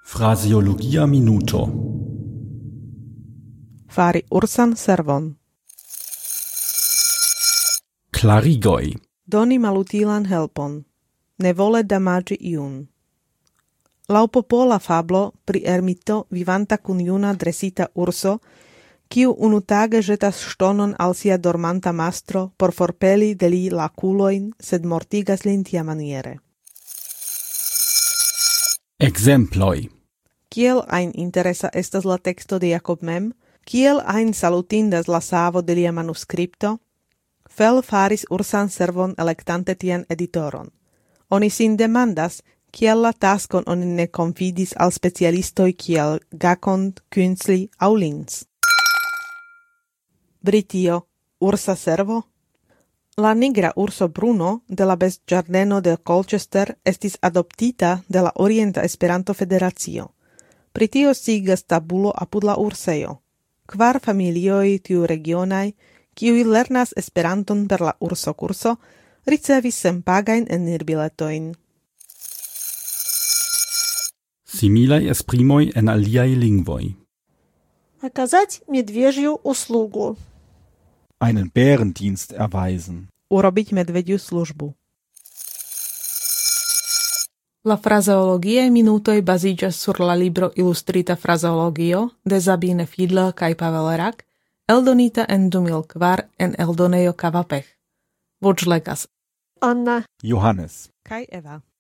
Fraseologia minuto. Fari ursan servon. Klarigoj. Doni malutilan helpon. Ne vole damaĝi iun. Laŭ popola fablo pri ermito vivanta kun juna dresita urso, kiu unutage ĵetas ŝtonon al sia dormanta mastro por forpeli de li la kulojn, sed mortigas lin tiamaniere. Ekzemploj. Kiel ajn interesa estas la teksto de Jakob Mem, kiel ajn salutindas la savo de lia manuskripto, Fell faris ursan servon elektante tian editoron. Oni sin demandas, kiel la taskon oni ne konfidis al specialistoj kiel Gacon, Künzli aŭ Linz. Britio, ursa servo? La nigra urso Bruno de la bestĝardeno de Colchester estis adoptita de la Orienta Esperanto-Federacio. Pri tio sigas tabulo apud la ursejo. 4 familioj tiu-regionaj, kiuj lernas Esperanton per la urso-kurso, ricevis senpagajn enirbiletojn. Similaj esprimoj en aliaj lingvoj. Оказать медвежью услугу. Einen Bärendienst erweisen. Urobiť medvediu službu. La frazeologiae minutoj baziĝas sur la libro Ilustrita frazeologio de Sabine Fiedler kaj Pavel Rak, eldonita en 2004 en eldonejo Kavapech. Voĉlegas Anna Johannes. kaj Eva.